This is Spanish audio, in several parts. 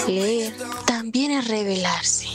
Leer también es revelarse.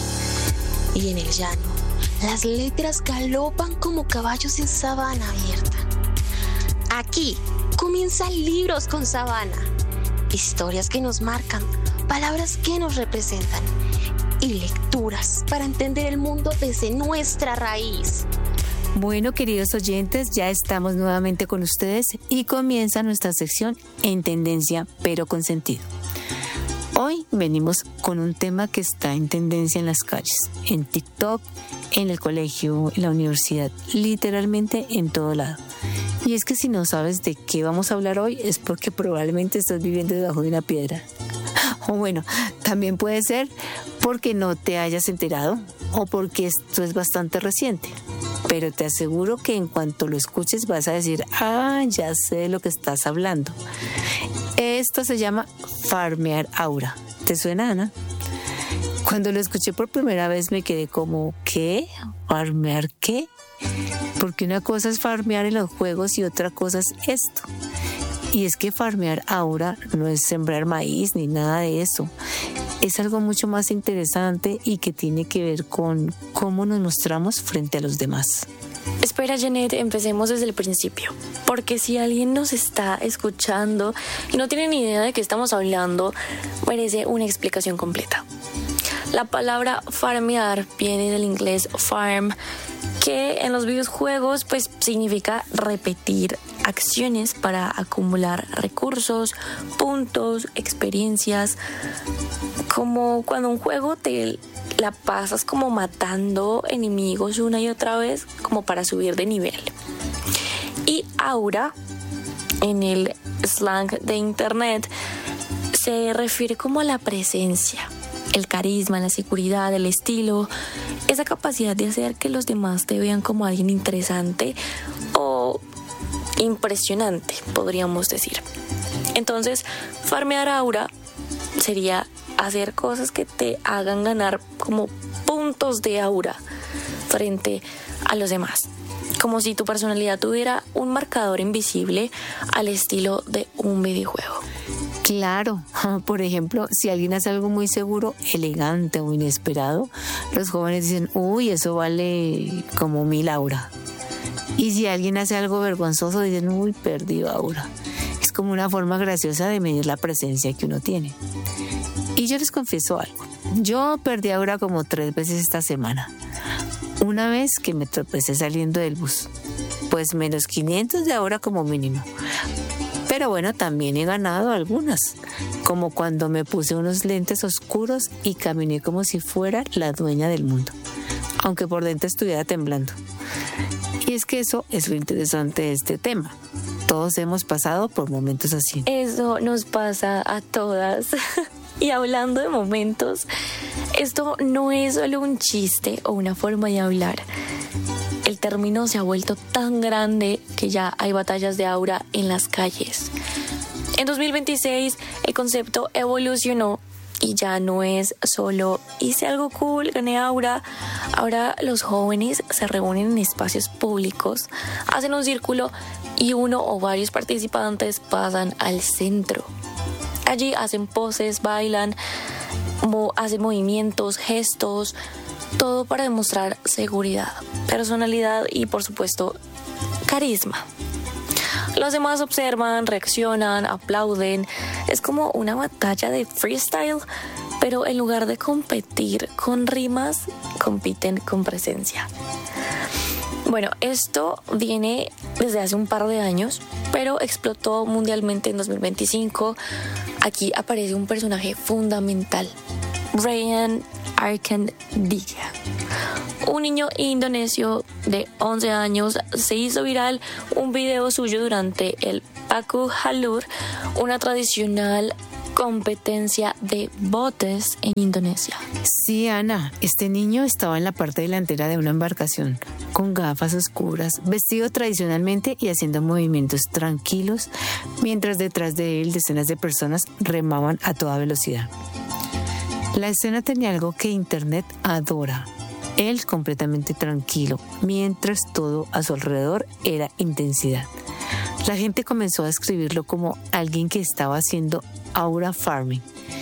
Y en el llano, las letras galopan como caballos en sabana abierta. Aquí comienzan libros con sabana, historias que nos marcan, palabras que nos representan y lecturas para entender el mundo desde nuestra raíz. Bueno, queridos oyentes, ya estamos nuevamente con ustedes y comienza nuestra sección En Tendencia, pero con sentido. Hoy venimos con un tema que está en tendencia en las calles, en TikTok, en el colegio, en la universidad, literalmente en todo lado. Y es que si no sabes de qué vamos a hablar hoy es porque probablemente estás viviendo debajo de una piedra. O bueno, también puede ser porque no te hayas enterado o porque esto es bastante reciente. Pero te aseguro que en cuanto lo escuches vas a decir, ya sé de lo que estás hablando. Esto se llama farmear aura. ¿Te suena, Ana? Cuando lo escuché por primera vez me quedé como, ¿qué? ¿Farmear qué? Porque una cosa es farmear en los juegos y otra cosa es esto. Y es que farmear aura no es sembrar maíz ni nada de eso. Es algo mucho más interesante y que tiene que ver con cómo nos mostramos frente a los demás. Espera, Janet, empecemos desde el principio. Porque si alguien nos está escuchando y no tiene ni idea de qué estamos hablando, merece una explicación completa. La palabra farmear viene del inglés farm, que en los videojuegos pues significa repetir acciones para acumular recursos, puntos, experiencias. Como cuando un juego te la pasas como matando enemigos una y otra vez como para subir de nivel. Y aura, en el slang de internet, se refiere como a la presencia, el carisma, la seguridad, el estilo, esa capacidad de hacer que los demás te vean como alguien interesante o impresionante, podríamos decir. Entonces, farmear aura sería hacer cosas que te hagan ganar como puntos de aura frente a los demás. Como si tu personalidad tuviera un marcador invisible al estilo de un videojuego. Claro, por ejemplo, si alguien hace algo muy seguro, elegante o inesperado, los jóvenes dicen, eso vale como 1000 aura. Y si alguien hace algo vergonzoso, dicen, perdió aura. Es como una forma graciosa de medir la presencia que uno tiene. Y yo les confieso algo. Yo perdí aura como 3 veces esta semana. Una vez que me tropecé saliendo del bus. Pues menos 500 de aura como mínimo. Pero bueno, también he ganado algunas. Como cuando me puse unos lentes oscuros y caminé como si fuera la dueña del mundo. Aunque por dentro estuviera temblando. Y es que eso es lo interesante de este tema. Todos hemos pasado por momentos así. Eso nos pasa a todas. Y hablando de momentos, esto no es solo un chiste o una forma de hablar. El término se ha vuelto tan grande que ya hay batallas de aura en las calles. En 2026 el concepto evolucionó y ya no es solo hice algo cool, gané aura. Ahora los jóvenes se reúnen en espacios públicos, hacen un círculo y uno o varios participantes pasan al centro. Allí hacen poses, bailan, hacen movimientos, gestos, todo para demostrar seguridad, personalidad y, por supuesto, carisma. Los demás observan, reaccionan, aplauden. Es como una batalla de freestyle, pero en lugar de competir con rimas, compiten con presencia. Bueno, esto viene desde hace un par de años, pero explotó mundialmente en 2025. Aquí aparece un personaje fundamental, Ryan Arkandiga. Un niño indonesio de 11 años se hizo viral un video suyo durante el Paku Halur, una tradicional competencia de botes en Indonesia. Sí, Ana, este niño estaba en la parte delantera de una embarcación, con gafas oscuras, vestido tradicionalmente y haciendo movimientos tranquilos, mientras detrás de él decenas de personas remaban a toda velocidad. La escena tenía algo que Internet adora. Él completamente tranquilo, mientras todo a su alrededor era intensidad. La gente comenzó a describirlo como alguien que estaba haciendo aura farming,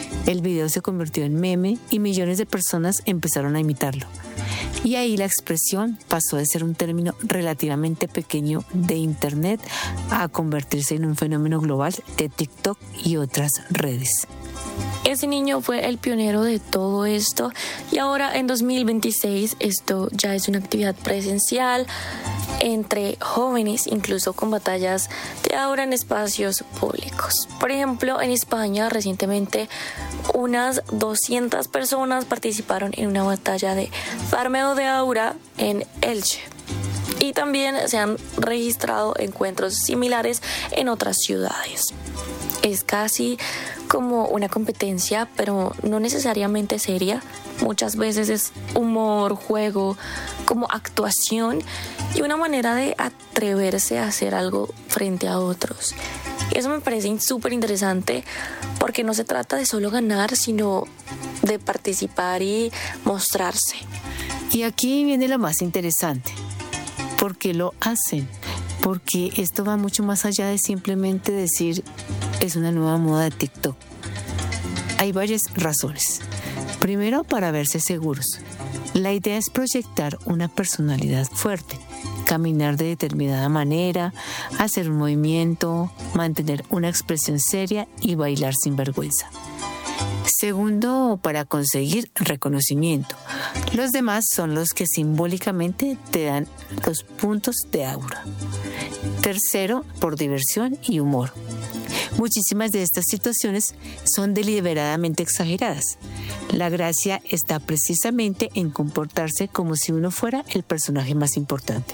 El video se convirtió en meme y millones de personas empezaron a imitarlo. Y ahí la expresión pasó de ser un término relativamente pequeño de Internet a convertirse en un fenómeno global de TikTok y otras redes. Ese niño fue el pionero de todo esto y ahora en 2026 esto ya es una actividad presencial entre jóvenes, incluso con batallas de aura en espacios públicos. Por ejemplo, en España recientemente unas 200 personas participaron en una batalla de farmeo de aura en Elche. Y también se han registrado encuentros similares en otras ciudades. Es casi como una competencia, pero no necesariamente seria. Muchas veces es humor, juego, como actuación y una manera de atreverse a hacer algo frente a otros. Y eso me parece súper interesante porque no se trata de solo ganar, sino de participar y mostrarse. Y aquí viene lo más interesante. ¿Por qué lo hacen? Porque esto va mucho más allá de simplemente decir es una nueva moda de TikTok. Hay varias razones. Primero, para verse seguros. La idea es proyectar una personalidad fuerte, caminar de determinada manera, hacer un movimiento, mantener una expresión seria y bailar sin vergüenza. Segundo, para conseguir reconocimiento. Los demás son los que simbólicamente te dan los puntos de aura. Tercero, por diversión y humor. Muchísimas de estas situaciones son deliberadamente exageradas. La gracia está precisamente en comportarse como si uno fuera el personaje más importante.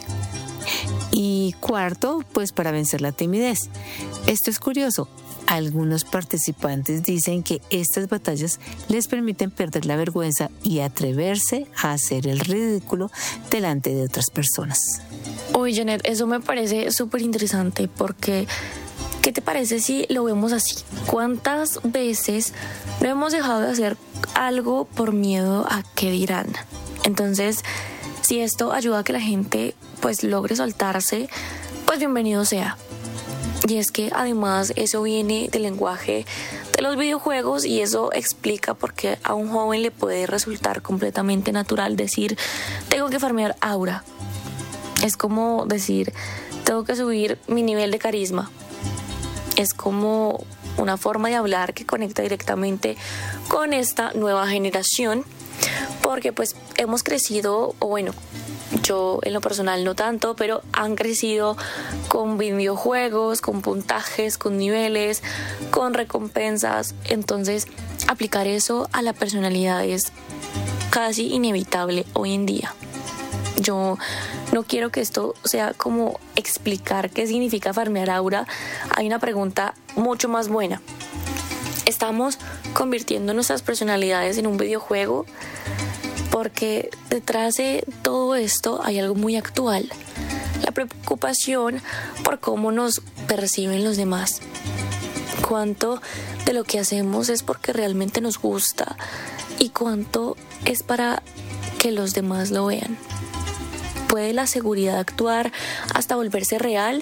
Y cuarto, pues para vencer la timidez. Esto es curioso. Algunos participantes dicen que estas batallas les permiten perder la vergüenza y atreverse a hacer el ridículo delante de otras personas. Oye, Janet, eso me parece súper interesante porque ¿qué te parece si lo vemos así? ¿Cuántas veces no hemos dejado de hacer algo por miedo a qué dirán? Entonces, si esto ayuda a que la gente pues logre soltarse, pues bienvenido sea. Y es que además eso viene del lenguaje de los videojuegos y eso explica por qué a un joven le puede resultar completamente natural decir tengo que farmear aura. Es como decir tengo que subir mi nivel de carisma. Es como una forma de hablar que conecta directamente con esta nueva generación porque pues hemos crecido, o bueno, yo en lo personal no tanto, pero han crecido con videojuegos, con puntajes, con niveles, con recompensas. Entonces, aplicar eso a la personalidad es casi inevitable hoy en día. Yo no quiero que esto sea como explicar qué significa farmear aura. Hay una pregunta mucho más buena. ¿Estamos convirtiendo nuestras personalidades en un videojuego? Porque detrás de todo esto hay algo muy actual. La preocupación por cómo nos perciben los demás. Cuánto de lo que hacemos es porque realmente nos gusta y cuánto es para que los demás lo vean. ¿Puede la seguridad actuar hasta volverse real?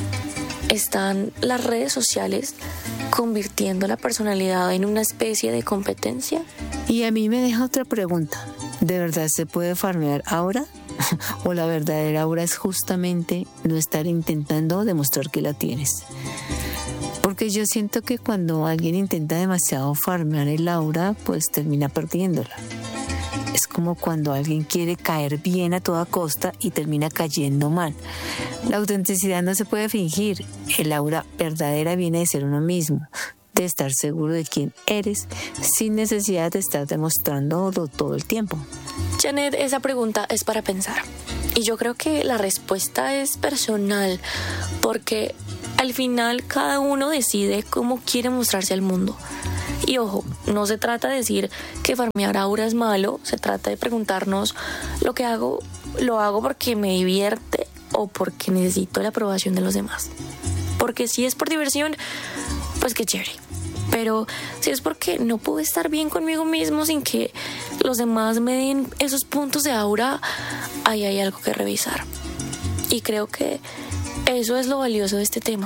¿Están las redes sociales convirtiendo la personalidad en una especie de competencia? Y a mí me deja otra pregunta. ¿De verdad se puede farmear aura? ¿O la verdadera aura es justamente no estar intentando demostrar que la tienes? Porque yo siento que cuando alguien intenta demasiado farmear el aura, pues termina perdiéndola. Es como cuando alguien quiere caer bien a toda costa y termina cayendo mal. La autenticidad no se puede fingir. El aura verdadera viene de ser uno mismo, de estar seguro de quién eres, sin necesidad de estar demostrándolo todo el tiempo. Janet, esa pregunta es para pensar. Y yo creo que la respuesta es personal, porque al final cada uno decide cómo quiere mostrarse al mundo. Y ojo, no se trata de decir que farmear aura es malo, se trata de preguntarnos lo que hago, lo hago porque me divierte o porque necesito la aprobación de los demás. Porque si es por diversión, pues qué chévere. Pero si es porque no puedo estar bien conmigo mismo sin que los demás me den esos puntos de aura, ahí hay algo que revisar. Y creo que eso es lo valioso de este tema.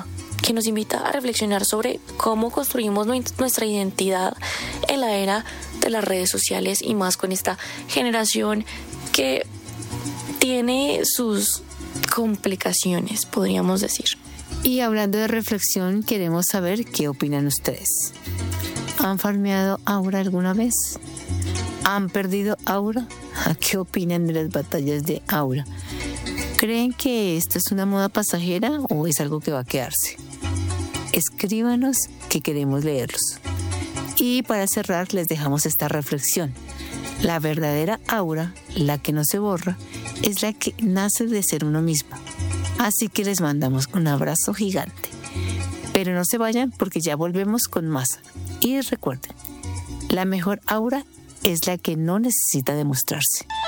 que nos invita a reflexionar sobre cómo construimos nuestra identidad en la era de las redes sociales y más con esta generación que tiene sus complicaciones, podríamos decir. Y hablando de reflexión, queremos saber qué opinan ustedes. ¿Han farmeado aura alguna vez? ¿Han perdido aura? ¿Qué opinan de las batallas de aura? ¿Creen que esto es una moda pasajera o es algo que va a quedarse? Escríbanos que queremos leerlos. Y para cerrar les dejamos esta reflexión. La verdadera aura, la que no se borra, es la que nace de ser uno mismo. Así que les mandamos un abrazo gigante. Pero no se vayan porque ya volvemos con más. Y recuerden, la mejor aura es la que no necesita demostrarse.